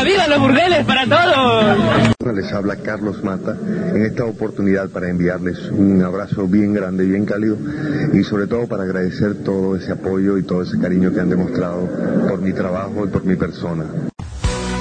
¡Viva los burdeles para todos! Les habla Carlos Mata en esta oportunidad para enviarles un abrazo bien grande, bien cálido y sobre todo para agradecer todo ese apoyo y todo ese cariño que han demostrado por mi trabajo y por mi persona.